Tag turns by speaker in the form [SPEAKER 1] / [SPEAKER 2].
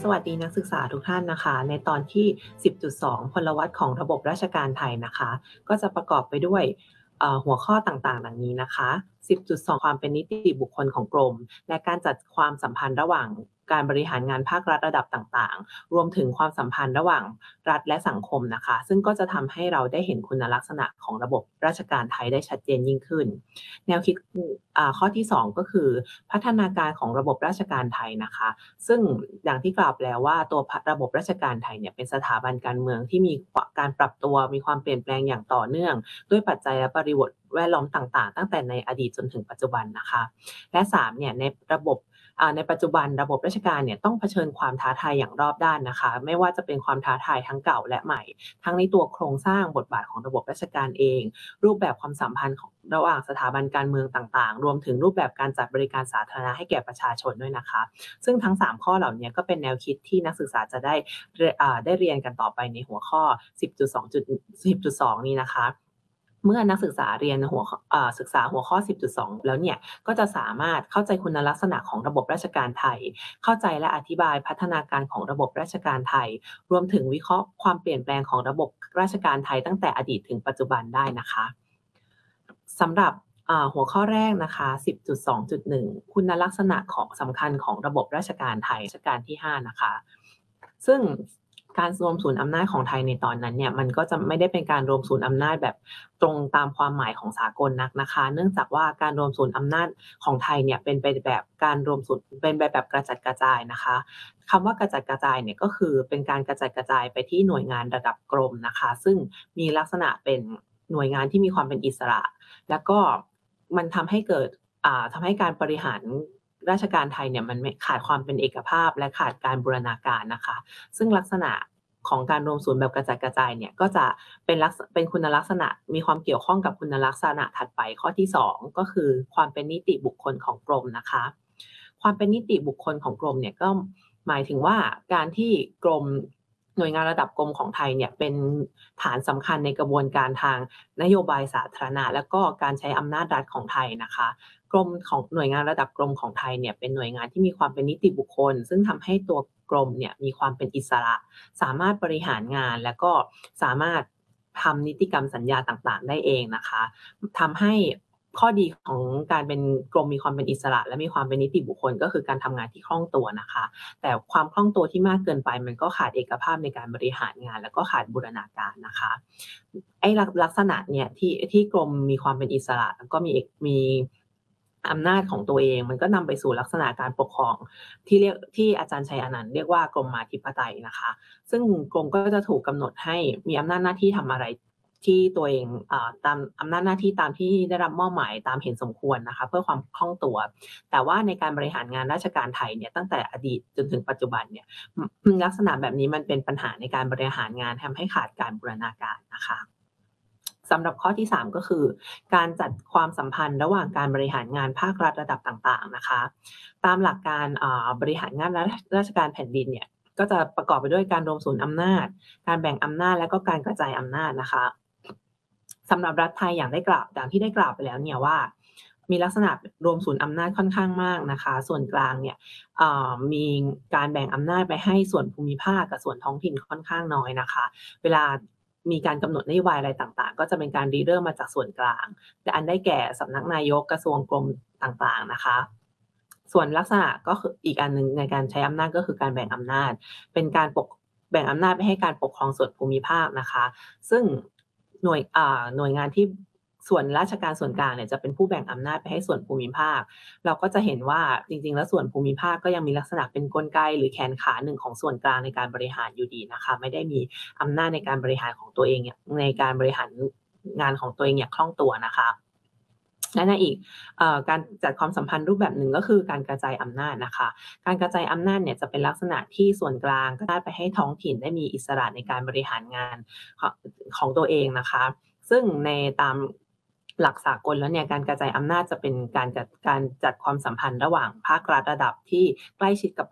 [SPEAKER 1] สวัสดีนักศึกษาทุกท่านนะคะในตอนที่ 10.2 พลวัตของระบบราชการไทยนะคะก็จะประกอบไปด้วยหัวข้อต่างๆดังนี้นะคะ 10.2 ความเป็นนิติบุคคลของกรมและการจัดความสัมพันธ์ระหว่างการบริหารงานภาครัฐระดับต่างๆรวมถึงความสัมพันธ์ระหว่างรัฐและสังคมนะคะซึ่งก็จะทำให้เราได้เห็นคุณลักษณะของระบบราชการไทยได้ชัดเจนยิ่งขึ้นแนวคิดข้อที่2ก็คือพัฒนาการของระบบราชการไทยนะคะ ซึ่งอย่างที่กล่าวไปแล้วว่าตัวระบบราชการไทยเนี่ยเป็นสถาบันการเมืองที่มีการปรับตัวมีความเปลี่ยนแปลงอย่างต่อเนื่องด้วยปัจจัยและบริบทแวดล้อมต่างๆตั้งแต่ในอดีตจนถึงปัจจุบันนะคะและ3เนี่ยในปัจจุบันระบบราชการเนี่ยต้องเผชิญความท้าทายอย่างรอบด้านนะคะไม่ว่าจะเป็นความท้าทายทั้งเก่าและใหม่ทั้งในตัวโครงสร้างบทบาทของระบบราชการเองรูปแบบความสัมพันธ์ของระหว่างสถาบันการเมืองต่างๆรวมถึงรูปแบบการจัดบริการสาธารณะให้แก่ประชาชนด้วยนะคะ ซึ่งทั้ง3ข้อเหล่านี้ก็เป็นแนวคิดที่นักศึกษาจะได้เรียนกันต่อไปในหัวข้อ 10.2 นี้นะคะเมื่อนักศึกษาเรียนศึกษาหัวข้อ 10.2 แล้วเนี่ยก็จะสามารถเข้าใจคุณลักษณะของระบบราชการไทยเข้าใจและอธิบายพัฒนาการของระบบราชการไทยรวมถึงวิเคราะห์ความเปลี่ยนแปลงของระบบราชการไทยตั้งแต่อดีตถึงปัจจุบันได้นะคะสำหรับหัวข้อแรกนะคะ 10.2.1 คุณลักษณะของสำคัญของระบบราชการไทยรัชกาลที่5นะคะซึ่งการรวมศูนย์อำนาจของไทยในตอนนั้นเนี่ยมันก็จะไม่ได้เป็นการรวมศูนย์อำนาจแบบตรงตามความหมายของสากลนักนะคะเนื่องจากว่าการรวมศูนย์อำนาจของไทยเนี่ยเป็นไปแบบการรวมศูนย์เป็นไปแบบกระจัดกระจายนะคะคำว่ากระจัดกระจายเนี่ยก็คือเป็นการกระจัดกระจายไปที่หน่วยงานระดับกรมนะคะซึ่งมีลักษณะเป็นหน่วยงานที่มีความเป็นอิสระ แล้วก็มันทำให้เกิดทำให้การบริหารราชการไทยเนี่ยมันไม่ขาดความเป็นเอกภาพและขาดการบูรณาการนะคะซึ่งลักษณะของการรวมศูนย์แบบกระจัดกระจายเนี่ยก็จะเป็นคุณลักษณะมีความเกี่ยวข้องกับคุณลักษณะถัดไปข้อที่2ก็คือความเป็นนิติบุคคลของกรมนะคะความเป็นนิติบุคคลของกรมเนี่ยก็หมายถึงว่าการที่กรมหน่วยงานระดับกรมของไทยเนี่ยเป็นฐานสำคัญในกระบวนการทางนโยบายสาธารณะและก็การใช้อำนาจรัฐของไทยนะคะกรมของหน่วยงานระดับกรมของไทยเนี่ยเป็นหน่วยงานที่มีความเป็นนิติบุคคลซึ่งทำให้ตัวกรมเนี่ยมีความเป็นอิสระสามารถบริหารงานและก็สามารถทำนิติกรรมสัญญาต่างๆได้เองนะคะทำให้ข้อดีของการเป็นกรมมีความเป็นอิสระและมีความเป็นนิติบุคคลก็คือการทำงานที่คล่องตัวนะคะ แต่ความคล่องตัวที่มากเกินไปมันก็ขาดเอกภาพในการบริหารงานแล้วก็ขาดบูรณาการนะคะไอ้ลักษณะเนี่ยที่กรมมีความเป็นอิสระแล้วก็มีอำนาจของตัวเองมันก็นำไปสู่ลักษณะการปกครองที่อาจารย์ชัยอนันต์เรียกว่ากรมมาธิปไตยนะคะซึ่งกรมก็จะถูกกำหนดให้มีอำนาจหน้าที่ทำอะไรที่ตัวเองตามอำนาจหน้าที่ตามที่ได้รับมอบหมายตามเห็นสมควรนะคะเพื่อความคล่องตัว แต่ว่าในการบริหารงานราชการไทยเนี่ยตั้งแต่อดีตจนถึงปัจจุบันเนี่ยลักษณะแบบนี้มันเป็นปัญหาในการบริหารงานทำให้ขาดการบูรณาการนะคะสำหรับข้อที่3ก็คือการจัดความสัมพันธ์ระหว่างการบริหารงานภาครัฐระดับต่างๆนะคะตามหลักการบริหารงานราชการแผ่นดินเนี่ยก็จะประกอบไปด้วยการรวมศูนย์อำนาจการแบ่งอำนาจและก็การกระจายอำนาจนะคะสำหรับรัฐไทยอย่างที่ได้กล่าวไปแล้วเนี่ยว่า มีลักษณะรวมศูนย์อำนาจค่อนข้างมากนะคะส่วนกลางเนี่ยมีการแบ่งอำนาจไปให้ส่วนภูมิภาคกับส่วนท้องถิ่นค่อนข้างน้อยนะคะเวลามีการกำหนดนโยบายอะไรต่างๆก็จะเป็นการริเริ่มมาจากส่วนกลางแต่อันได้แก่สำนักนายกกระทรวงกรมต่างๆนะคะส่วนลักษณะก็คืออีกอันหนึ่งในการใช้อำนาจก็คือการแบ่งอำนาจเป็นการแบ่งอำนาจไปให้การปกครองส่วนภูมิภาคนะคะซึ่งหน่วยงานที่ส่วนราชการส่วนกลางเนี่ยจะเป็นผู้แบ่งอำนาจไปให้ส่วนภูมิภาคเราก็จะเห็นว่าจริงๆแล้วส่วนภูมิภาคก็ยังมีลักษณะเป็นกลไกหรือแขนขาหนึ่งของส่วนกลางในการบริหารอยู่ดีนะคะไม่ได้มีอำนาจในการบริหารของตัวเองในการบริหารงานของตัวเองอย่างคล่องตัวนะคะและในอีกการจัดความสัมพันธ์รูปแบบหนึ่งก็คือการกระจายอำนาจนะคะการกระจายอำนาจเนี่ยจะเป็นลักษณะที่ส่วนกลางก็ได้ไปให้ท้องถิ่นได้มีอิสระในการบริหารงานของตัวเองนะคะซึ่งในตามหลักสากลแล้วเนี่ยการกระจายอำนาจจะเป็นการจัดความสัมพันธ์ระหว่างภาครัฐระดับที่ใกล้ชิดกับ